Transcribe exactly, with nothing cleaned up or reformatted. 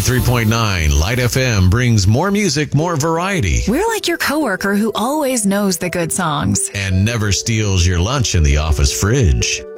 ninety-three point nine Light F M brings more music, more variety, We're like your coworker who always knows the good songs. and never steals your lunch in the office fridge.